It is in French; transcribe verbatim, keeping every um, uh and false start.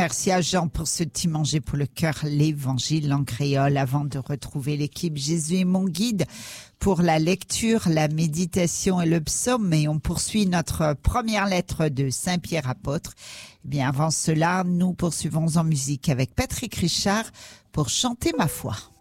merci à Jean pour ce petit manger pour le cœur, l'évangile en créole, avant de retrouver l'équipe Jésus est mon guide pour la lecture, la méditation et le psaume. Et on poursuit notre première lettre de Saint-Pierre apôtre. Eh bien, avant cela, nous poursuivons en musique avec Patrick Richard pour chanter ma foi.